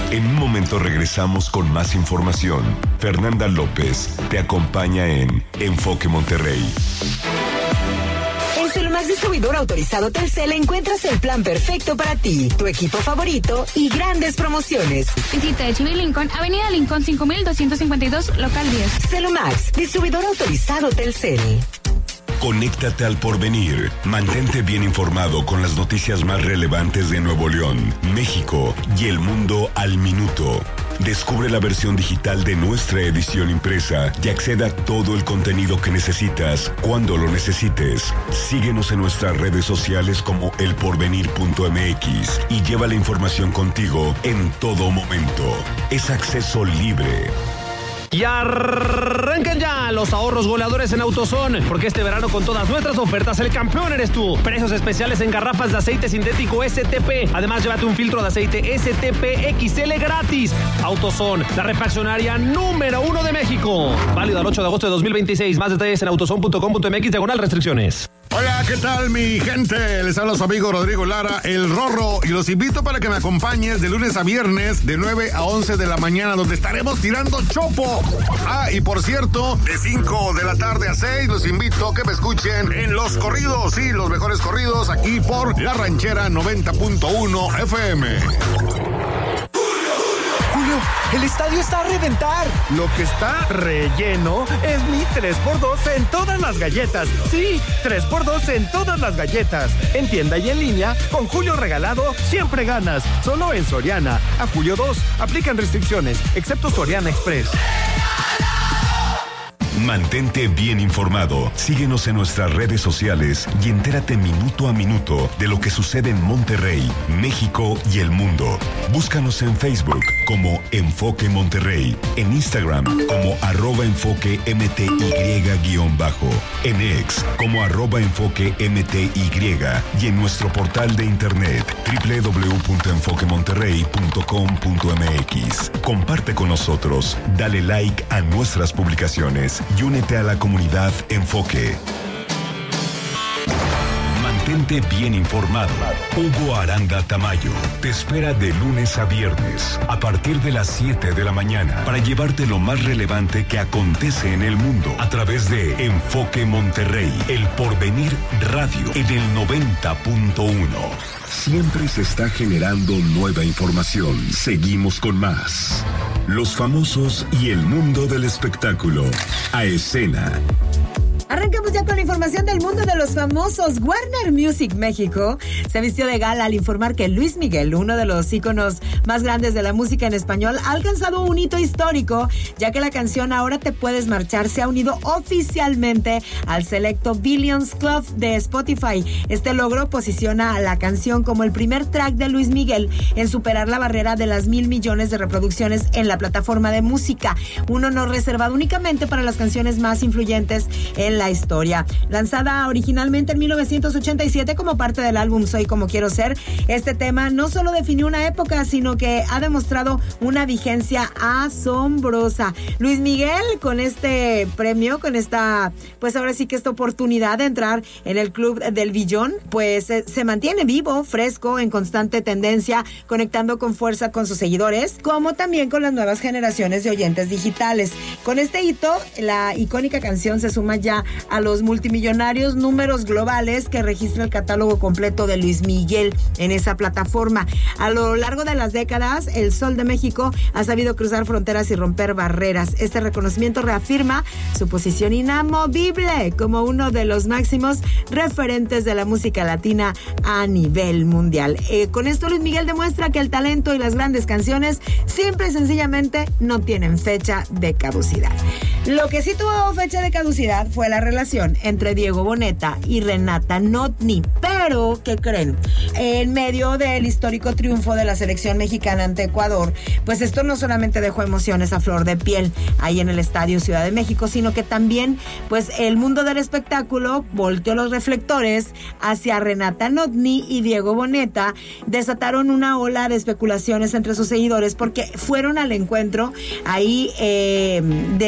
En un momento regresamos con más información. Fernanda López te acompaña en Enfoque Monterrey. En Celumax Distribuidor Autorizado Telcel encuentras el plan perfecto para ti, tu equipo favorito y grandes promociones. Visita Echeverry Lincoln, Avenida Lincoln 5252, local 10. Celumax Distribuidor Autorizado Telcel. Conéctate al porvenir. Mantente bien informado con las noticias más relevantes de Nuevo León, México y el mundo al minuto. Descubre la versión digital de nuestra edición impresa y acceda a todo el contenido que necesitas cuando lo necesites. Síguenos en nuestras redes sociales como elporvenir.mx y lleva la información contigo en todo momento. Es acceso libre. Y arrancan ya los ahorros goleadores en AutoZone, porque este verano con todas nuestras ofertas el campeón eres tú. Precios especiales en garrafas de aceite sintético STP. Además, llévate un filtro de aceite STP XL gratis. AutoZone, la refaccionaria número 1 de México. Válido al 8 de agosto de 2026. Más detalles en autozone.com.mx/restricciones. Hola, ¿qué tal mi gente? Les habla su amigo Rodrigo Lara, el Rorro, y los invito para que me acompañes de lunes a viernes de 9 a 11 de la mañana, donde estaremos tirando chopo. Y por cierto, de 5 de la tarde a 6 los invito a que me escuchen en los corridos, sí, los mejores corridos aquí por La Ranchera 90.1 FM. El estadio está a reventar. Lo que está relleno es mi 3x2 en todas las galletas. Sí, 3x2 en todas las galletas. En tienda y en línea, con Julio Regalado, siempre ganas. Solo en Soriana. A julio 2, aplican restricciones, excepto Soriana Express. Mantente bien informado. Síguenos en nuestras redes sociales y entérate minuto a minuto de lo que sucede en Monterrey, México y el mundo. Búscanos en Facebook como Enfoque Monterrey, en Instagram como @enfoquemty_, en X como @enfoquemty y en nuestro portal de internet www.enfoquemonterrey.com.mx. Comparte con nosotros, dale like a nuestras publicaciones y únete a la comunidad Enfoque. Mantente bien informado. Hugo Aranda Tamayo te espera de lunes a viernes a partir de las 7 de la mañana para llevarte lo más relevante que acontece en el mundo a través de Enfoque Monterrey, El Porvenir Radio en el 90.1. Siempre se está generando nueva información. Seguimos con más. Los famosos y el mundo del espectáculo. A escena. Arrancamos ya con la información del mundo de los famosos. Warner Music México se vistió de gala al informar que Luis Miguel, uno de los íconos más grandes de la música en español, ha alcanzado un hito histórico, ya que la canción Ahora te puedes marchar se ha unido oficialmente al selecto Billions Club de Spotify. Este logro posiciona a la canción como el primer track de Luis Miguel en superar la barrera de las 1,000 millones de reproducciones en la plataforma de música, un honor reservado únicamente para las canciones más influyentes en la historia. Lanzada originalmente en 1987 como parte del álbum Soy Como Quiero Ser, este tema no solo definió una época, sino que ha demostrado una vigencia asombrosa. Luis Miguel, con este premio, con esta, pues ahora sí que esta oportunidad de entrar en el club del billón, pues se mantiene vivo, fresco, en constante tendencia, conectando con fuerza con sus seguidores, como también con las nuevas generaciones de oyentes digitales. Con este hito, la icónica canción se suma ya a los multimillonarios números globales que registra el catálogo completo de Luis Miguel en esa plataforma. A lo largo de las décadas, el Sol de México ha sabido cruzar fronteras y romper barreras. Este reconocimiento reafirma su posición inamovible como uno de los máximos referentes de la música latina a nivel mundial. Con esto, Luis Miguel demuestra que el talento y las grandes canciones simple y sencillamente no tienen fecha de caducidad. Lo que sí tuvo fecha de caducidad fue la relación entre Diego Boneta y Renata Notni. Pero, ¿qué creen? En medio del histórico triunfo de la selección mexicana ante Ecuador, pues esto no solamente dejó emociones a flor de piel ahí en el Estadio Ciudad de México, sino que también, pues, el mundo del espectáculo volteó los reflectores hacia Renata Notni y Diego Boneta. Desataron una ola de especulaciones entre sus seguidores porque fueron al encuentro ahí de México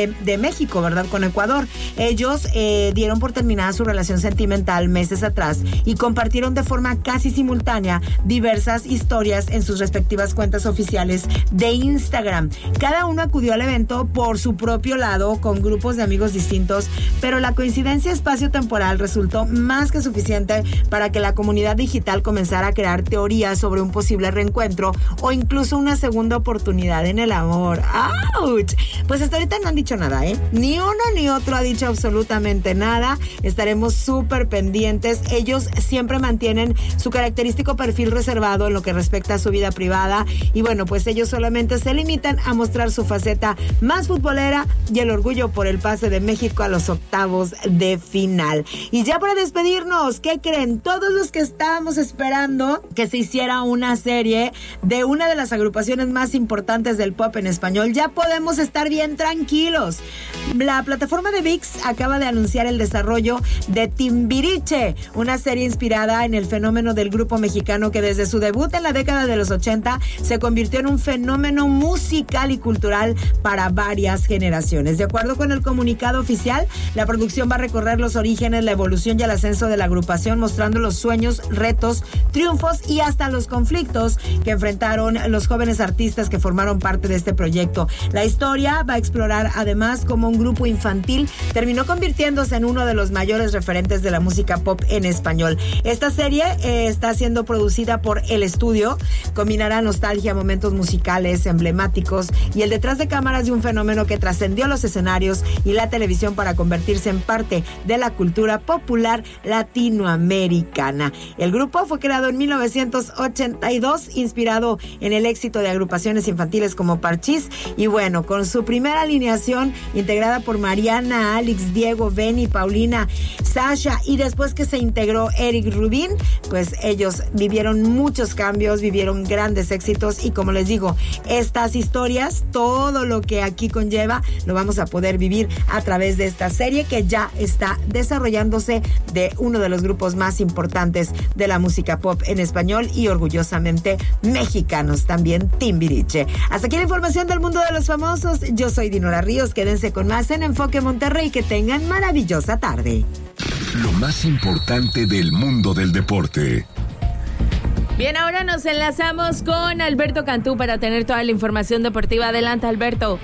México, ¿verdad? Con Ecuador. Ellos dieron por terminada su relación sentimental meses atrás y compartieron de forma casi simultánea diversas historias en sus respectivas cuentas oficiales de Instagram. Cada uno acudió al evento por su propio lado, con grupos de amigos distintos, pero la coincidencia espacio-temporal resultó más que suficiente para que la comunidad digital comenzara a crear teorías sobre un posible reencuentro o incluso una segunda oportunidad en el amor. ¡Auch! Pues hasta ahorita no han dicho nada, ¿eh? Ni uno ni otro ha dicho absolutamente nada. Estaremos súper pendientes. Ellos siempre mantienen su característico perfil reservado en lo que respecta a su vida privada y bueno, pues ellos solamente se limitan a mostrar su faceta más futbolera y el orgullo por el pase de México a los octavos de final. Y ya para despedirnos, ¿qué creen? Todos los que estábamos esperando que se hiciera una serie de una de las agrupaciones más importantes del pop en español, ya podemos estar bien tranquilos. La plataforma de ViX acaba de anunciar el desarrollo de Timbiriche, una serie inspirada en el fenómeno del grupo mexicano que desde su debut en la década de los 80 se convirtió en un fenómeno musical y cultural para varias generaciones. De acuerdo con el comunicado oficial, la producción va a recorrer los orígenes, la evolución y el ascenso de la agrupación, mostrando los sueños, retos, triunfos y hasta los conflictos que enfrentaron los jóvenes artistas que formaron parte de este proyecto. La historia va a explorar además cómo un grupo infantil terminó convirtiéndose en uno de los mayores referentes de la música pop en español. Esta serie está siendo producida por El Estudio, combinará nostalgia, momentos musicales emblemáticos y el detrás de cámaras de un fenómeno que trascendió los escenarios y la televisión para convertirse en parte de la cultura popular latinoamericana. El grupo fue creado en 1982, inspirado en el éxito de agrupaciones infantiles como Parchís, y bueno, con su primera alineación integrada por Mariana, Alex, Diego, Benny, Paulina, Sasha, y después que se integró Eric Rubin, pues ellos vivieron muchos cambios, vivieron grandes éxitos y como les digo, estas historias, todo lo que aquí conlleva, lo vamos a poder vivir a través de esta serie que ya está desarrollándose de uno de los grupos más importantes de la música pop en español y orgullosamente mexicanos también, Timbiriche. Hasta aquí la información del mundo de los famosos. Yo soy Dinora Ríos, quédense con más en Enfoque Monterrey, que tengan maravillosa tarde. Lo más importante del mundo del deporte. Bien, ahora nos enlazamos con Alberto Cantú para tener toda la información deportiva. Adelante, Alberto.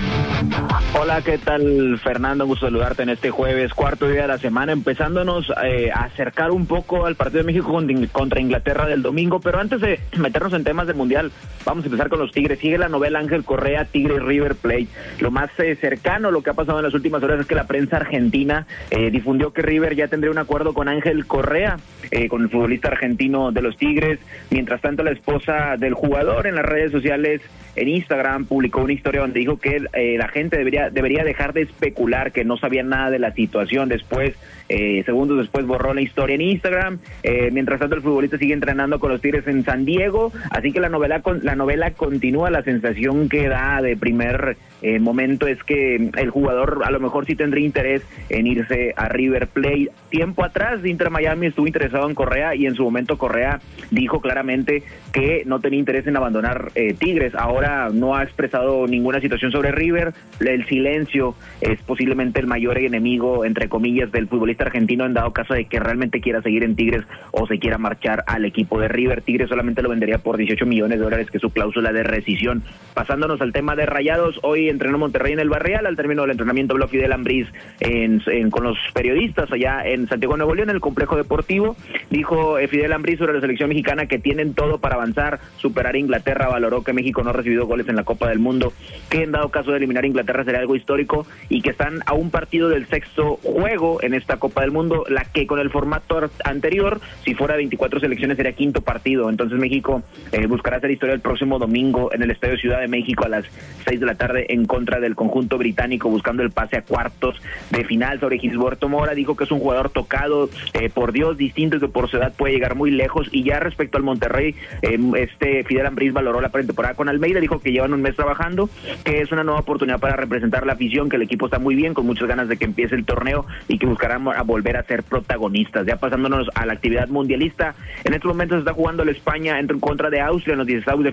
Hola, ¿qué tal, Fernando? Un gusto saludarte en este jueves, cuarto día de la semana, empezándonos a acercar un poco al partido de México contra Inglaterra del domingo, pero antes de meternos en temas del Mundial, vamos a empezar con los Tigres. Sigue la novela Ángel Correa, Tigres River Plate. Lo más cercano, lo que ha pasado en las últimas horas es que la prensa argentina difundió que River ya tendría un acuerdo con Ángel Correa, con el futbolista argentino de los Tigres. Mientras tanto, la esposa del jugador en las redes sociales, en Instagram, publicó una historia donde dijo que la gente debería dejar de especular, que no sabía nada de la situación. Después, segundos después, borró la historia en Instagram. Mientras tanto, el futbolista sigue entrenando con los Tigres en San Diego, así que la novela continúa. La sensación que da de primer momento es que el jugador a lo mejor sí tendría interés en irse a River Plate. Tiempo atrás, Inter Miami estuvo interesado en Correa y en su momento Correa dijo claramente que no tenía interés en abandonar Tigres. Ahora no ha expresado ninguna situación sobre River. El silencio es posiblemente el mayor enemigo, entre comillas, del futbolista argentino en dado caso de que realmente quiera seguir en Tigres o se quiera marchar al equipo de River. Tigres solamente lo vendería por $18 millones, que es su cláusula de rescisión. Pasándonos al tema de Rayados, hoy entrenó Monterrey en el Barrial. Al término del entrenamiento habló Fidel Ambriz con los periodistas allá en Santiago, Nuevo León, en el complejo deportivo. Dijo Fidel Ambriz sobre la selección mexicana que tienen todo para avanzar, superar a Inglaterra. Valoró que México no ha recibido goles en la Copa del Mundo, que en dado caso de eliminar a Inglaterra sería algo histórico y que están a un partido del sexto juego en esta Copa del Mundo, la que con el formato anterior, si fuera 24 selecciones, sería quinto partido. Entonces México buscará hacer historia el próximo domingo en el Estadio Ciudad de México a las 6 de la tarde en contra del conjunto británico, buscando el pase a cuartos de final. Sobre Gisberto Mora, dijo que es un jugador tocado por Dios, distinto y que por su edad puede llegar muy lejos. Y ya respecto al Monterrey, Fidel Ambriz valoró la pretemporada con Almeida, dijo que llevan un mes trabajando, que es una nueva oportunidad para representar la afición, que el equipo está muy bien, con muchas ganas de que empiece el torneo y que buscarán a volver a ser protagonistas. Ya pasándonos a la actividad mundialista, en estos momentos está jugando la España en contra de Austria en los 16avos de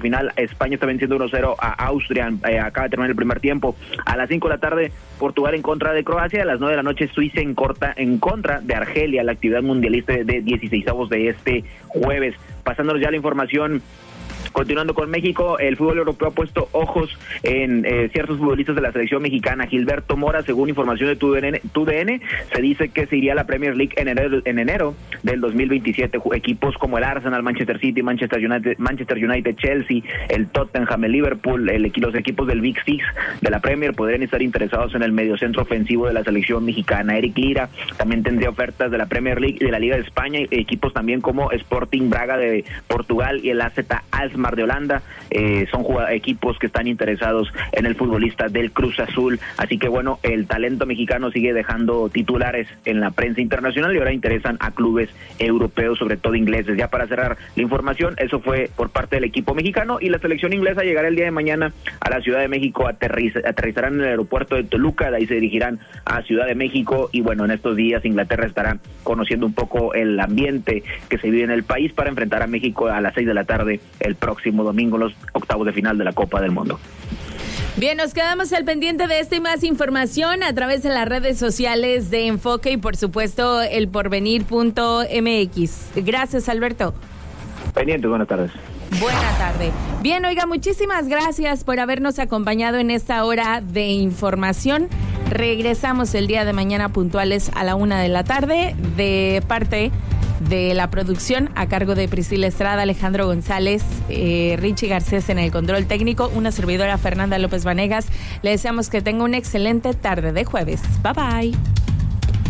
final. España está venciendo 1-0 a Austria, acaba de terminar el primer tiempo. A las 5 de la tarde, Portugal en contra de Croacia. A las 9 de la noche, Suiza en contra de Argelia, la actividad mundialista de 16avos de este jueves. Pasándonos ya a la información. Continuando con México, el fútbol europeo ha puesto ojos en ciertos futbolistas de la selección mexicana. Gilberto Mora, según información de TUDN, se dice que se iría a la Premier League en enero del 2027. Equipos como el Arsenal, Manchester City, Manchester United, Chelsea, el Tottenham, el Liverpool, los equipos del Big Six de la Premier podrían estar interesados en el mediocentro ofensivo de la selección mexicana. Eric Lira también tendría ofertas de la Premier League y de la Liga de España, equipos también como Sporting Braga de Portugal y el AZ Alkmaar de Holanda, son equipos que están interesados en el futbolista del Cruz Azul. Así que bueno, el talento mexicano sigue dejando titulares en la prensa internacional y ahora interesan a clubes europeos, sobre todo ingleses. Ya para cerrar la información, eso fue por parte del equipo mexicano, y la selección inglesa llegará el día de mañana a la Ciudad de México, aterrizarán en el aeropuerto de Toluca, de ahí se dirigirán a Ciudad de México, y bueno, en estos días Inglaterra estará conociendo un poco el ambiente que se vive en el país para enfrentar a México a las 6 de la tarde el próximo domingo, los octavos de final de la Copa del Mundo. Bien, nos quedamos al pendiente de esta y más información a través de las redes sociales de Enfoque y por supuesto el porvenir.mx. Gracias, Alberto. Pendientes, buenas tardes. Buena tarde. Bien, oiga, muchísimas gracias por habernos acompañado en esta hora de información. Regresamos el día de mañana puntuales a la 1 de la tarde de parte de la producción a cargo de Priscila Estrada, Alejandro González, Richie Garcés en el control técnico, una servidora Fernanda López Vanegas. Le deseamos que tenga una excelente tarde de jueves. Bye bye.